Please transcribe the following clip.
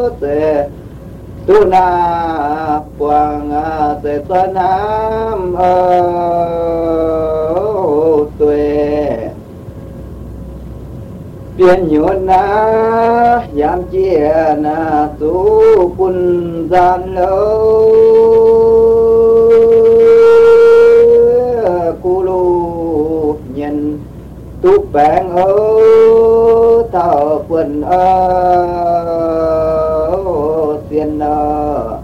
tề tu na quang tề tân nam tuệ biên nhuận na yam chia na tu quân gian lâu cu lu nhân tu bèn thọ quân xiên